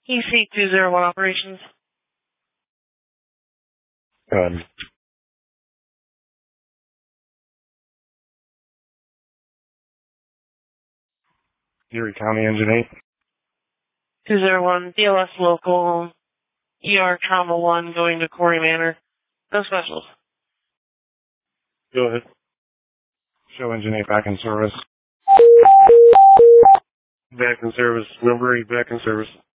EC201 operations. Good. Erie County Engine 8. 201, DLS local, ER Trauma 1 going to Corey Manor. No specials. Go ahead. Show Engine 8 back in service. Back in service. Number 8 back in service.